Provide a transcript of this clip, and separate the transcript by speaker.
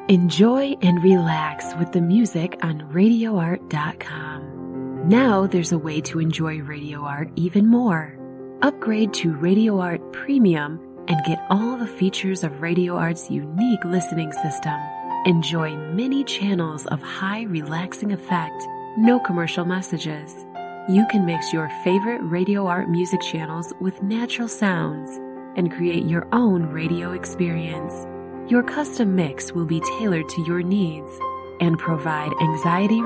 Speaker 1: Enjoy and relax with the music on RadioArt.com. Now there's a way to enjoy Radio Art even more. Upgrade to Radio Art Premium and get all the features of Radio Art's unique listening system. Enjoy many channels of high relaxing effect, no commercial messages. You can mix your favorite Radio Art music channels with natural sounds and create your own radio experience. Your custom mix will be tailored to your needs and provide anxiety